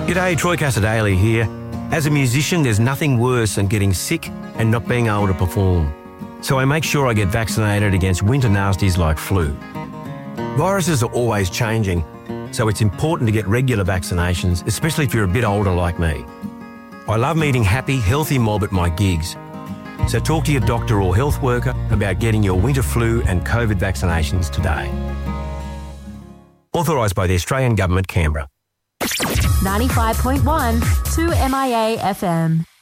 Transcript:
G'day, Troy Casadale here. As a musician, there's nothing worse than getting sick and not being able to perform. So I make sure I get vaccinated against winter nasties like flu. Viruses are always changing, so it's important to get regular vaccinations, especially if you're a bit older like me. I love meeting happy, healthy mob at my gigs. So talk to your doctor or health worker about getting your winter flu and COVID vaccinations today. Authorised by the Australian Government, Canberra. 95.1 2MIA FM.